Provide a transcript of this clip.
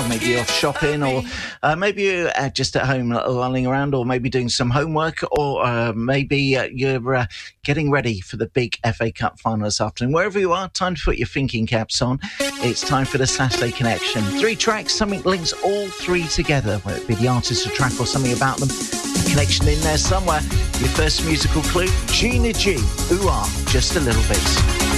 maybe you're off shopping, or maybe you're just at home lolling around, or maybe doing some homework, or maybe you're getting ready for the big FA Cup final this afternoon. Wherever you are, time to put your thinking caps on. It's time for the Saturday Connection. 3 tracks, something links all 3 together, whether it be the artist, a track, or something about them. A connection in there somewhere. Your first musical clue, Gina G. Ooh, just a little bit.